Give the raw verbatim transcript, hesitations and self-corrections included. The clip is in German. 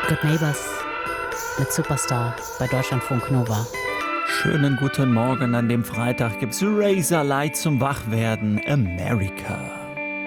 Good Neighbors mit Superstar bei Deutschlandfunk Nova. Schönen guten Morgen. An dem Freitag gibt's Razorlight zum Wachwerden. America.